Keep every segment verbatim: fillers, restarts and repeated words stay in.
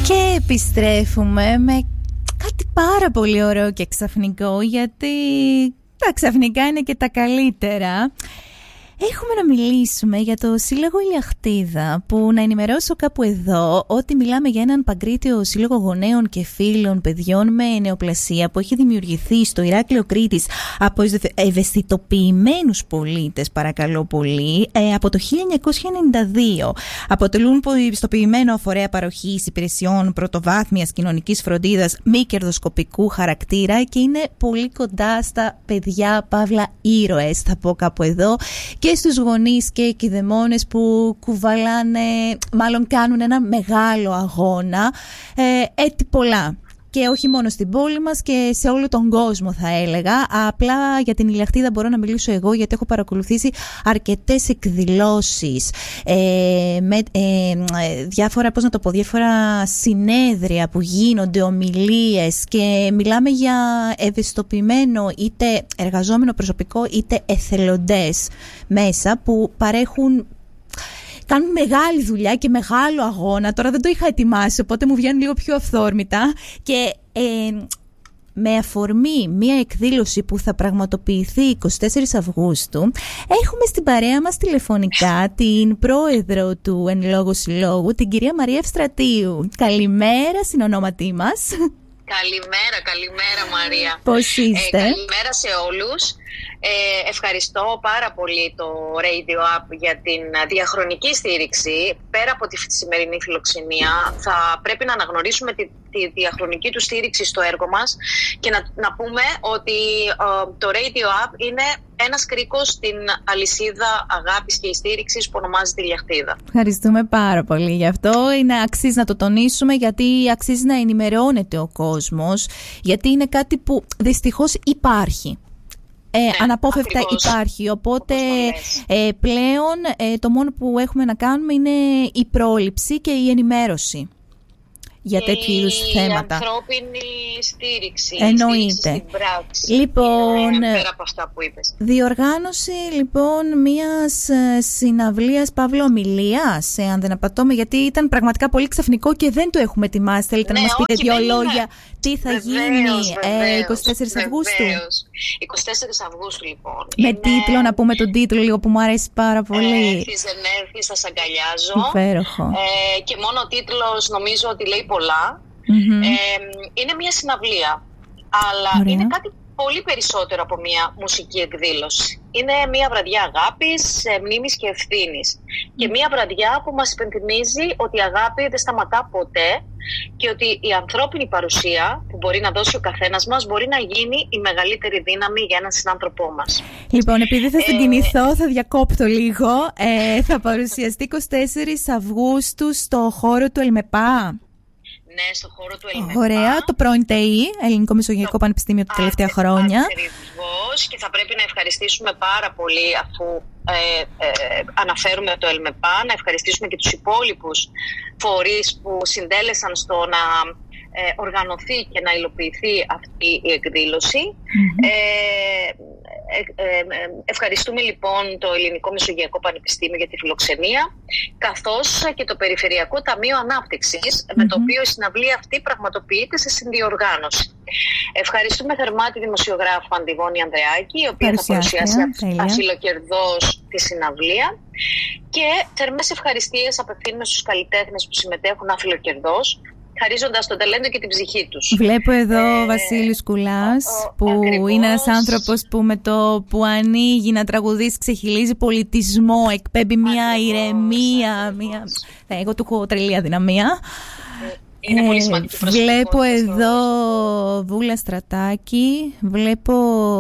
Και επιστρέφουμε με κάτι πάρα πολύ ωραίο και ξαφνικό, γιατί τα ξαφνικά είναι και τα καλύτερα. Έχουμε να μιλήσουμε για το Σύλλογο Ηλιαχτίδα, που να ενημερώσω κάπου εδώ ότι μιλάμε για έναν παγκρίτιο σύλλογο γονέων και φίλων παιδιών με νεοπλασία που έχει δημιουργηθεί στο Ηράκλειο Κρήτης από ευαισθητοποιημένους πολίτες, παρακαλώ πολύ, από το χίλια εννιακόσια ενενήντα δύο. Αποτελούν πιστοποιημένο φορέα παροχής υπηρεσιών πρωτοβάθμιας κοινωνικής φροντίδας μη κερδοσκοπικού χαρακτήρα και είναι πολύ κοντά στα παιδιά, παύλα ήρωες, θα πω κάπου εδώ, και στους γονείς και κηδεμόνες που κουβαλάνε, μάλλον κάνουν ένα μεγάλο αγώνα, ε, έτη πολλά. Και όχι μόνο στην πόλη μας και σε όλο τον κόσμο, θα έλεγα. Απλά για την Ηλιαχτίδα μπορώ να μιλήσω εγώ, γιατί έχω παρακολουθήσει αρκετές εκδηλώσεις, ε, με ε, διάφορα, πώς να το πω, διάφορα συνέδρια που γίνονται, ομιλίες, και μιλάμε για ευαισθητοποιημένο είτε εργαζόμενο προσωπικό είτε εθελοντές μέσα που παρέχουν, κάνουν μεγάλη δουλειά και μεγάλο αγώνα. Τώρα δεν το είχα ετοιμάσει, οπότε μου βγαίνουν λίγο πιο αυθόρμητα. Και ε, με αφορμή μία εκδήλωση που θα πραγματοποιηθεί εικοστή τέταρτη Αυγούστου, έχουμε στην παρέα μας τηλεφωνικά την πρόεδρο του εν λόγω συλλόγου, την κυρία Μαρία Ευστρατείου. Καλημέρα, συνονόματί μας. Καλημέρα, καλημέρα Μαρία. Πώς είστε? Ε, καλημέρα σε όλους. Ε, ευχαριστώ πάρα πολύ το Radio Up για την διαχρονική στήριξη. Πέρα από τη σημερινή φιλοξενία, θα πρέπει να αναγνωρίσουμε τη, τη διαχρονική του στήριξη στο έργο μας και να, να πούμε ότι ε, το Radio Up είναι ένας κρίκος στην αλυσίδα αγάπης και στήριξης που ονομάζεται Ηλιαχτίδα. Ευχαριστούμε πάρα πολύ γι' αυτό. Είναι αξίζει να το τονίσουμε, γιατί αξίζει να ενημερώνεται ο κόσμος, γιατί είναι κάτι που δυστυχώς υπάρχει. Ε, ναι, αναπόφευκτα ακριβώς υπάρχει, οπότε ε, πλέον ε, το μόνο που έχουμε να κάνουμε είναι η πρόληψη και η ενημέρωση για τέτοιου είδους θέματα. Η ανθρώπινη στήριξη, εννοείται, στήριξη στην πράξη. Λοιπόν, είναι πέρα από αυτά που είπες. Διοργάνωση λοιπόν μιας συναυλίας, παύλα ομιλίας, αν δεν απατώμε, γιατί ήταν πραγματικά πολύ ξαφνικό και δεν το έχουμε ετοιμάσει. Θέλετε ναι, να μας πείτε όχι, δύο λόγια τι θα βεβαίως, γίνει βεβαίως, ε, εικοστή τέταρτη Αυγούστου? εικοστή τέταρτη Αυγούστου λοιπόν. Με είναι... τίτλο, να πούμε τον τίτλο λίγο που μου αρέσει πάρα πολύ. Έρθεις δεν έρθεις, θα σ' αγκαλιάζω. Υπέροχο. Ε, και μόνο ο τίτλος νομίζω ότι λέει πολλά. Mm-hmm. Ε, είναι μια συναυλία, αλλά ωραία, είναι κάτι πολύ περισσότερο από μια μουσική εκδήλωση. Είναι μια βραδιά αγάπης, μνήμης και ευθύνης. Mm. Και μια βραδιά που μας υπενθυμίζει ότι η αγάπη δεν σταματά ποτέ και ότι η ανθρώπινη παρουσία που μπορεί να δώσει ο καθένας μας μπορεί να γίνει η μεγαλύτερη δύναμη για έναν συνάνθρωπό μας. Λοιπόν, επειδή θα συγκινηθώ, ε... θα διακόπτω λίγο. Ε, θα παρουσιαστεί εικοστή τέταρτη Αυγούστου στο χώρο του ΕΛΜΕΠΑ. Ναι, στο χώρο του ΕΛΜΕΠΑ. Ωραία, το πρώην ΤΕΙ, Ελληνικό Μεσογειακό το... Πανεπιστήμιο, τα τελευταία χρόνια. Ακριβώς, και θα πρέπει να ευχαριστήσουμε πάρα πολύ, αφού ε, ε, αναφέρουμε το ΕΛΜΕΠΑ, να ευχαριστήσουμε και τους υπόλοιπους φορείς που συντέλεσαν στο να ε, οργανωθεί και να υλοποιηθεί αυτή η εκδήλωση. Mm-hmm. Ε, Ε, ε, ε, ευχαριστούμε λοιπόν το Ελληνικό Μεσογειακό Πανεπιστήμιο για τη φιλοξενία, καθώς και το Περιφερειακό Ταμείο Ανάπτυξης, mm-hmm, με το οποίο η συναυλία αυτή πραγματοποιείται σε συνδιοργάνωση. Ευχαριστούμε θερμά τη δημοσιογράφο Αντιγόνη Ανδρεάκη, η οποία θα παρουσιάσει αφιλοκερδώς τη συναυλία, και θερμές ευχαριστίες απευθύνουμε στους καλλιτέχνες που συμμετέχουν αφιλοκερδώς, χαρίζοντας τον ταλέντο και την ψυχή τους. Βλέπω εδώ ε, Βασίλη Σκουλάς, ο, ο, που ακριβώς είναι ένας άνθρωπος που με το που ανοίγει να τραγουδήσει ξεχυλίζει πολιτισμό, εκπέμπει μια ακριβώς ηρεμία. Μια... Εγώ του έχω τρελή αδυναμία. Είναι ε, πολύ σημαντική προσωπικότητα. Βλέπω εδώ Βούλα Στρατάκη, βλέπω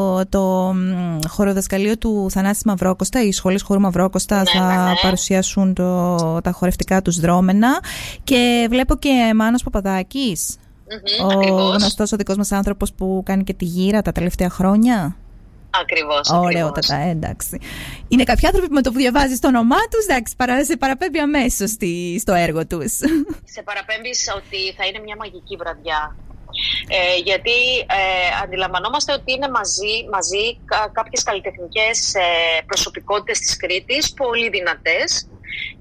το χοροδασκαλείο του Θανάση Μαυρόκοστα, οι σχολές χορού Μαυρόκοστα, ναι, θα ναι, ναι. παρουσιάσουν το, τα χορευτικά τους δρόμενα, και βλέπω και Μάνος Παπαδάκης, mm-hmm, ο ακριβώς γνωστός ο δικός μας άνθρωπος που κάνει και τη γύρα τα τελευταία χρόνια. Ακριβώς. Ωραιότατα, εντάξει. Είναι κάποιοι άνθρωποι που με το που διαβάζεις το όνομά τους, εντάξει, παρα, σε παραπέμπει αμέσως στη, στο έργο τους. Σε παραπέμπεις ότι θα είναι μια μαγική βραδιά. Ε, γιατί ε, αντιλαμβανόμαστε ότι είναι μαζί, μαζί κάποιες καλλιτεχνικές ε, προσωπικότητες της Κρήτης, πολύ δυνατές,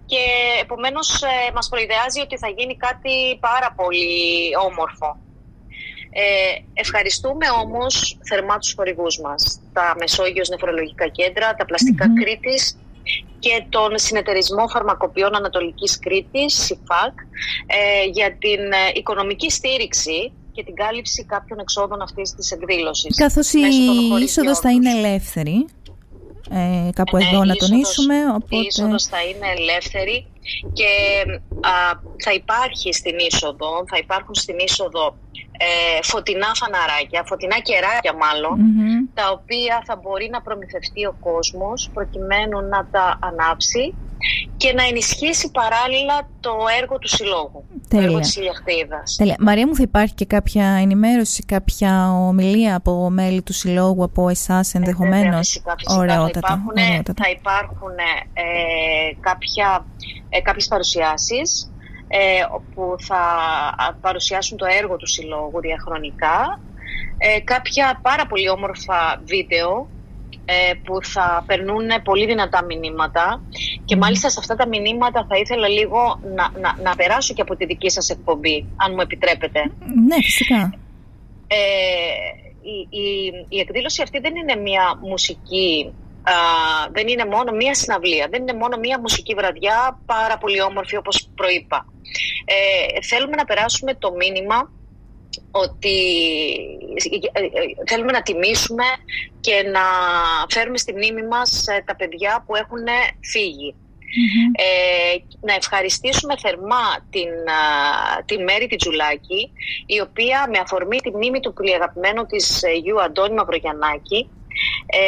και επομένως ε, μας προειδεάζει ότι θα γίνει κάτι πάρα πολύ όμορφο. Ε, ευχαριστούμε όμως θερμά τους χορηγούς μας, τα Μεσόγειος Νεφρολογικά Κέντρα, τα Πλαστικά mm-hmm. Κρήτης και τον Συνεταιρισμό Φαρμακοποιών Ανατολικής Κρήτης, ΣΥΦΑΚ, ε, για την οικονομική στήριξη και την κάλυψη κάποιων εξόδων αυτής της εκδήλωσης. Καθώς η είσοδος θα είναι ελεύθερη, ε, κάπου εδώ ε, να είσοδος, τονίσουμε. Οπότε... Η είσοδος θα είναι ελεύθερη και α, θα υπάρχει στην είσοδο, θα υπάρχουν στην είσοδο ε, φωτεινά φαναράκια, φωτεινά κεράκια μάλλον, mm-hmm. τα οποία θα μπορεί να προμηθευτεί ο κόσμος προκειμένου να τα ανάψει και να ενισχύσει παράλληλα το έργο του Συλλόγου. Τέλεια. Το έργο της Ηλιακτίδας. Τέλεια. Μαρία μου, θα υπάρχει και κάποια ενημέρωση, κάποια ομιλία από μέλη του Συλλόγου, από εσάς ενδεχομένως? Ε, φυσικά, φυσικά. Ωραιότατα. Θα υπάρχουν, ωραιότατα. Θα υπάρχουν ε, κάποια, ε, κάποιες παρουσιάσεις ε, που θα παρουσιάσουν το έργο του Συλλόγου διαχρονικά, ε, κάποια πάρα πολύ όμορφα βίντεο που θα περνούν πολύ δυνατά μηνύματα και μάλιστα σε αυτά τα μηνύματα θα ήθελα λίγο να, να, να περάσω και από τη δική σας εκπομπή, αν μου επιτρέπετε. Ναι, φυσικά. Ε, η, η, η εκδήλωση αυτή δεν είναι μια μουσική, α, δεν είναι μόνο μια συναυλία, δεν είναι μόνο μια μουσική βραδιά πάρα πολύ όμορφη όπως προείπα. Ε, θέλουμε να περάσουμε το μήνυμα ότι θέλουμε να τιμήσουμε και να φέρουμε στη μνήμη μας τα παιδιά που έχουν φύγει. Mm-hmm. Ε, να ευχαριστήσουμε θερμά την, την Μέρη Τιτζουλάκη, η οποία με αφορμή τη μνήμη του πολυαγαπημένου της γιου Αντώνη Μαυρογιαννάκη ε,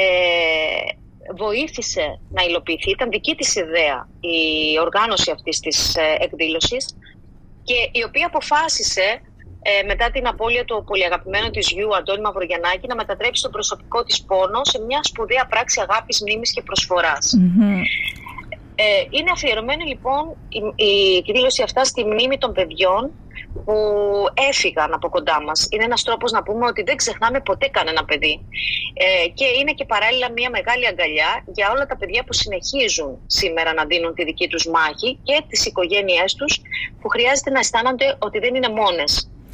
βοήθησε να υλοποιηθεί, ήταν δική της ιδέα η οργάνωση αυτής της εκδήλωσης και η οποία αποφάσισε Ε, μετά την απώλεια του πολυαγαπημένου της γιου Αντώνη Μαυρογιαννάκη να μετατρέψει τον προσωπικό της πόνο σε μια σπουδαία πράξη αγάπης, μνήμης και προσφοράς. Mm-hmm. Ε, είναι αφιερωμένη λοιπόν η, η εκδήλωση αυτά στη μνήμη των παιδιών που έφυγαν από κοντά μας. Είναι ένας τρόπος να πούμε ότι δεν ξεχνάμε ποτέ κανένα παιδί. Ε, και είναι και παράλληλα μια μεγάλη αγκαλιά για όλα τα παιδιά που συνεχίζουν σήμερα να δίνουν τη δική τους μάχη και τις οικογένειές τους που χρειάζεται να αισθάνονται ότι δεν είναι μόνες.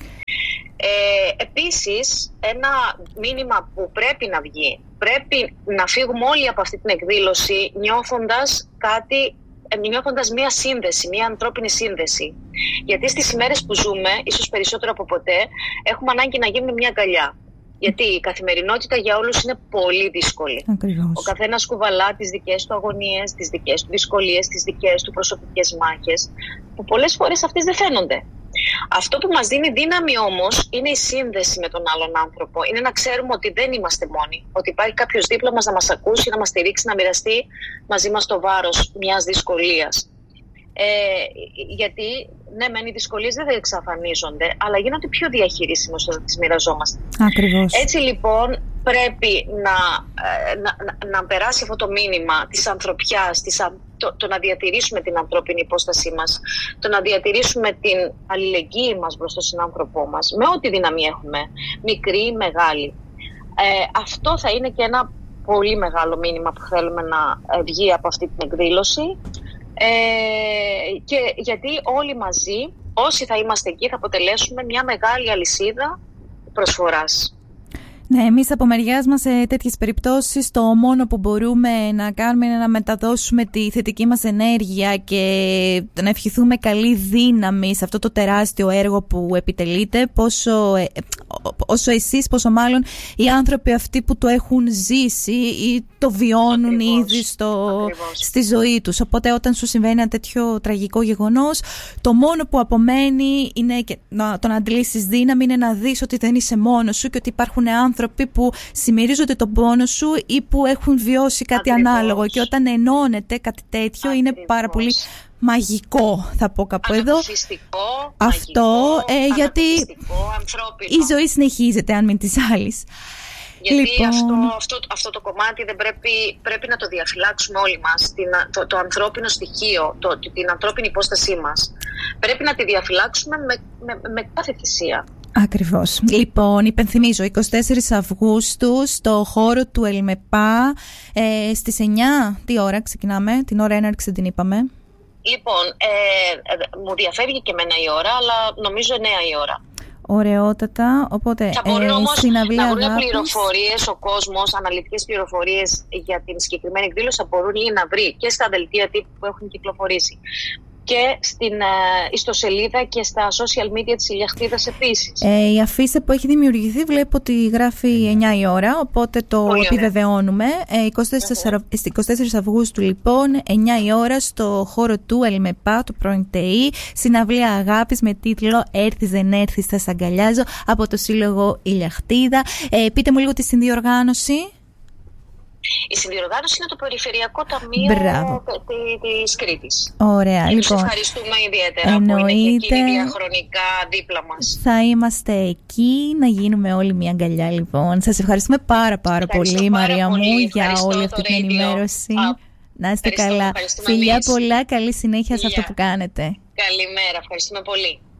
Ε, επίσης, ένα μήνυμα που πρέπει να βγει, πρέπει να φύγουμε όλοι από αυτή την εκδήλωση νιώθοντας κάτι, νιώθοντας μία σύνδεση, μία ανθρώπινη σύνδεση. Γιατί στις ημέρες που ζούμε, ίσως περισσότερο από ποτέ, έχουμε ανάγκη να γίνουμε μια αγκαλιά. Γιατί η καθημερινότητα για όλους είναι πολύ δύσκολη. Ακριβώς. Ο καθένας κουβαλά τις δικές του αγωνίες, τις δικές του δυσκολίες, τις δικές του προσωπικές μάχες, που πολλές φορές αυτές δεν φαίνονται. Αυτό που μας δίνει δύναμη όμως είναι η σύνδεση με τον άλλον άνθρωπο. Είναι να ξέρουμε ότι δεν είμαστε μόνοι. Ότι υπάρχει κάποιος δίπλα μας να μας ακούσει, να μας στηρίξει, να μοιραστεί μαζί μας το βάρος μιας δυσκολίας. Ε, γιατί, ναι, μεν οι δυσκολίες δεν θα εξαφανίζονται, αλλά γίνονται πιο διαχειρίσιμες όταν τις μοιραζόμαστε. Ακριβώς. Έτσι λοιπόν πρέπει να, να, να, να περάσει αυτό το μήνυμα της ανθρωπιάς, της, το, το να διατηρήσουμε την ανθρώπινη υπόστασή μας, το να διατηρήσουμε την αλληλεγγύη μας προς τον συνάνθρωπό μας, με ό,τι δύναμη έχουμε, μικρή ή μεγάλη. Ε, αυτό θα είναι και ένα πολύ μεγάλο μήνυμα που θέλουμε να βγει από αυτή την εκδήλωση. Ε, και γιατί όλοι μαζί, όσοι θα είμαστε εκεί, θα αποτελέσουμε μια μεγάλη αλυσίδα προσφοράς. Ναι, εμείς από μεριάς μας σε τέτοιες περιπτώσεις το μόνο που μπορούμε να κάνουμε είναι να μεταδώσουμε τη θετική μας ενέργεια και να ευχηθούμε καλή δύναμη σε αυτό το τεράστιο έργο που επιτελείτε, πόσο, όσο εσείς, πόσο μάλλον οι άνθρωποι αυτοί που το έχουν ζήσει ή το βιώνουν Ακριβώς. ήδη στο, στη ζωή τους. Οπότε όταν σου συμβαίνει ένα τέτοιο τραγικό γεγονός, το μόνο που απομένει είναι και να, το να αντλήσεις δύναμη, είναι να δεις ότι δεν είσαι μόνος σου και ότι υπάρχουν άνθρωποι που συμμερίζονται τον πόνο σου ή που έχουν βιώσει κάτι Ακριβώς. ανάλογο. Και όταν ενώνεται κάτι τέτοιο Ακριβώς. είναι πάρα πολύ μαγικό, θα πω κάπου εδώ. Αυτό, ε, γιατί η ζωή συνεχίζεται αν μην της άλλης. Γιατί λοιπόν... αυτό, αυτό, αυτό το κομμάτι δεν πρέπει, πρέπει να το διαφυλάξουμε όλοι μας, την, το, το ανθρώπινο στοιχείο, το, την ανθρώπινη υπόστασή μας. Πρέπει να τη διαφυλάξουμε με, με, με κάθε θυσία. Ακριβώς. Λοιπόν, υπενθυμίζω, εικοστή τέταρτη Αυγούστου στο χώρο του ΕΛΜΕΠΑ ε, στις εννιά, τι ώρα ξεκινάμε, την ώρα έναρξη την είπαμε. Λοιπόν, ε, μου διαφεύγει και εμένα η ώρα, αλλά νομίζω εννέα η ώρα. Ωραιότατα, οπότε θα μπορούν ε, όμως συναυλία να βρουν αγάπης. πληροφορίες ο κόσμος, αναλυτικές πληροφορίες για την συγκεκριμένη εκδήλωση θα μπορούν να βρει και στα δελτία τύπου που έχουν κυκλοφορήσει και στην ε, ιστοσελίδα και στα social media της Ηλιαχτίδας επίσης. Ε, η αφίσα που έχει δημιουργηθεί βλέπω ότι γράφει εννιά η ώρα, οπότε το Πολύ επιβεβαιώνουμε. Ε, είκοσι τέσσερις Αυγούστου λοιπόν, εννιά η ώρα, στο χώρο του ΕΛΜΕΠΑ, το πρώην ΤΕΙ, συναυλία αγάπης με τίτλο «Έρθεις δεν έρθεις, θα σ' αγκαλιάζω», από το Σύλλογο Ηλιαχτίδα. Ε, πείτε μου λίγο τη συνδιοργάνωση. Η συνδιοργάνωση είναι το Περιφερειακό Ταμείο της Κρήτης. Ωραία, και λοιπόν. Τους ευχαριστούμε ιδιαίτερα εννοείται, που είναι και εκείνοι διαχρονικά δίπλα μας. Θα είμαστε εκεί, να γίνουμε όλοι μια αγκαλιά λοιπόν. Σας ευχαριστούμε πάρα πάρα Ευχαριστώ πολύ πάρα Μαρία πολύ. μου Ευχαριστώ για όλη αυτή την radio. ενημέρωση. Α, να είστε ευχαριστώ, καλά. ευχαριστούμε Φιλιά εμείς. πολλά, καλή συνέχεια σε Φιλιά. αυτό που κάνετε. Καλημέρα, ευχαριστούμε πολύ.